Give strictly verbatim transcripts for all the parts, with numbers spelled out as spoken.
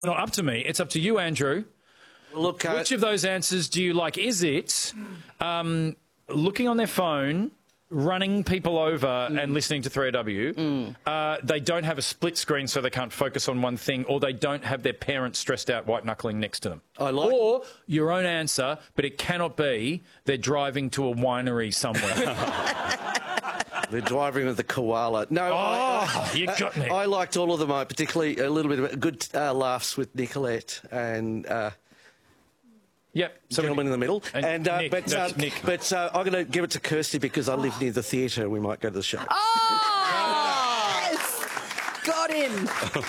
not up to me. It's up to you, Andrew. Look, uh, which of those answers do you like? Is it um, looking on their phone, running people over mm. and listening to three A W, mm. uh, they don't have a split screen so they can't focus on one thing, or they don't have their parents stressed out white-knuckling next to them? I like or your own answer, but it cannot be they're driving to a winery somewhere. They're driving with the koala. No, oh, I, you got me. I, I liked all of them, uh, particularly a little bit of good uh, laughs with Nicolette and... Uh, Yep, gentleman in the middle, and, and uh, Nick, but uh, Nick. but uh, I'm going to give it to Kirsty because I live near the theatre. We might go to the show. Oh, yes, got him.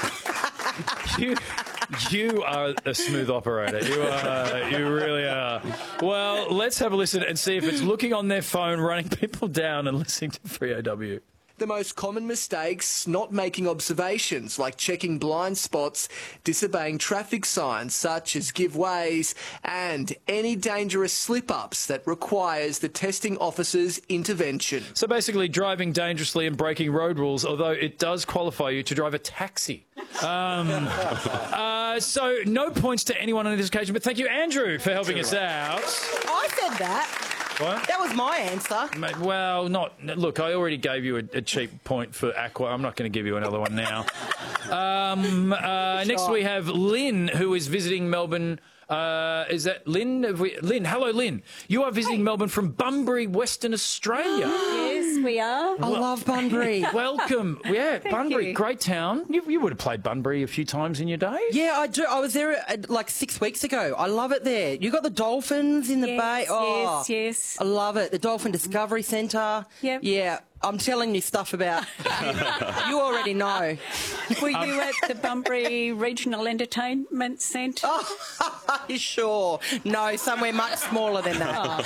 you, you are a smooth operator. You are. You really are. Well, let's have a listen and see if it's looking on their phone, running people down, and listening to three A W. The most common mistakes, not making observations like checking blind spots, disobeying traffic signs such as give ways, and any dangerous slip-ups that requires the testing officer's intervention. So basically driving dangerously and breaking road rules, although it does qualify you to drive a taxi. Um, uh, so no points to anyone on this occasion, but thank you, Andrew, for helping us out. I said that. What? That was my answer. Mate, well, not... Look, I already gave you a, a cheap point for Aqua. I'm not going to give you another one now. um, uh, next we have Lynn, who is visiting Melbourne... Uh, is that Lynn? Have we, Lynn, hello, Lynn. You are visiting hey. Melbourne from Bunbury, Western Australia. Yes, we are. I love Bunbury. Welcome. Yeah, Thank Bunbury, you. great town. You, you would have played Bunbury a few times in your day. Yeah, I do. I was there uh, like six weeks ago. I love it there. You got the dolphins in the yes, bay. Oh, yes, yes. I love it. The Dolphin Discovery Centre. Yep. Yeah. I'm telling you stuff about... You already know. Were you at the Bunbury Regional Entertainment Centre? Oh, you sure? No, somewhere much smaller than that.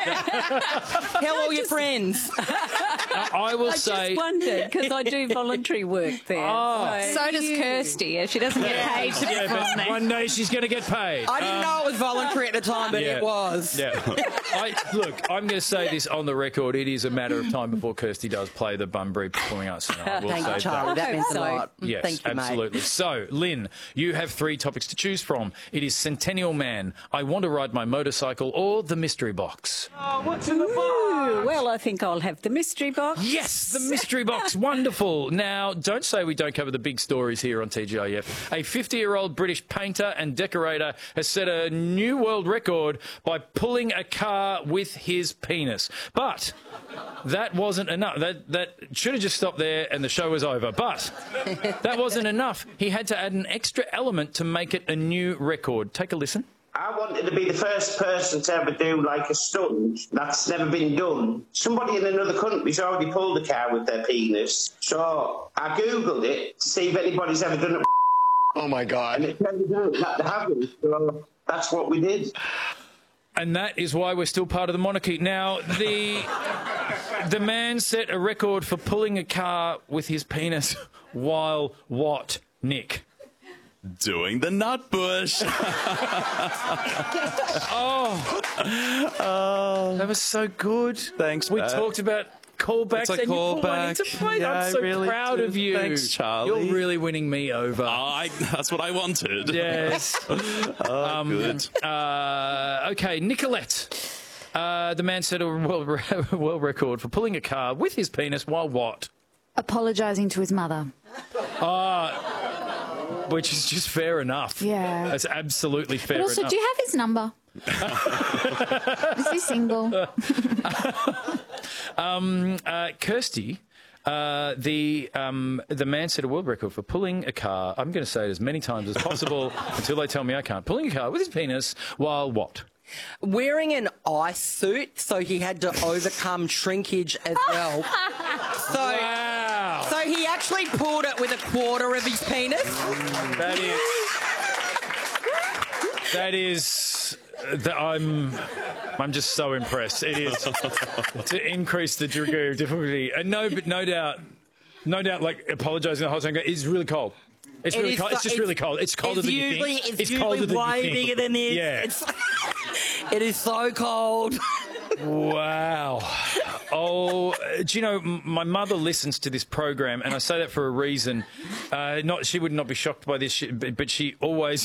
Oh. Tell all your friends. Uh, I will I say... I just wondered, because I do voluntary work there. Oh. So, so does you. Kirsty. She doesn't get paid to be Yeah, on but there. one day she's going to get paid. I didn't Um, know it was voluntary at the time, but yeah. it was. Yeah. I, look, I'm going to say this on the record. It is a matter of time before Kirsty does play the Bunbury Performing Arts Centre. I will Thank say you, Charlie. that. That means a so. lot. Yes, Thank you, absolutely. mate. So, Lynn, you have three topics to choose from. It is Centennial Man, I Want to Ride My Motorcycle, or The Mystery Box. Oh, what's in the box? Ooh, well, I think I'll have the mystery box. Yes, The Mystery Box. Wonderful. Now, don't say we don't cover the big stories here on T G I F. A fifty-year-old British painter and decorator has set a new world record by pulling a car with his penis. But that wasn't enough. That, that should have just stopped there and the show was over. But that wasn't enough. He had to add an extra element to make it a new record. Take a listen. I wanted to be the first person to ever do like a stunt that's never been done. Somebody in another country's already pulled a car with their penis, so I googled it to see if anybody's ever done it. Oh my God! And it turns out that they haven't. So that's what we did. And that is why we're still part of the monarchy. Now, the the man set a record for pulling a car with his penis while what, Nick? Doing the nut bush. Oh, oh, that was so good. Thanks, We Matt. talked about callbacks It's a and you put one callback. into play. Yeah, I'm so I really proud do. of you. Thanks, Charlie. You're really winning me over. Oh, I, that's what I wanted. Yes. Oh, um, good. Uh, okay, Nicolette. Uh, the man set a world, re- world record for pulling a car with his penis while what? Apologising to his mother. Uh, which is just fair enough. Yeah. That's absolutely fair But also, enough. do you have his number? Is he single? um, uh, Kirsty, uh, the um, the man set a world record for pulling a car, I'm going to say it as many times as possible until they tell me I can't, pulling a car with his penis while what? Wearing an ice suit, so he had to overcome shrinkage as well. So, Wow. so he actually pulled it with a quarter of his penis. That is... That is... That I'm... I'm just so impressed. It is to increase the degree of difficulty. And no, but no doubt, no doubt, like, apologising the whole time, it's really cold. It's It really is cold. so- It's just it's- really cold. It's colder it's than usually, you think. It's, colder usually than way you think. bigger than this. Yeah. It's, it is so cold. Wow. Oh, uh, do you know, m- my mother listens to this program, and I say that for a reason. Uh, not She would not be shocked by this, she, but, but she always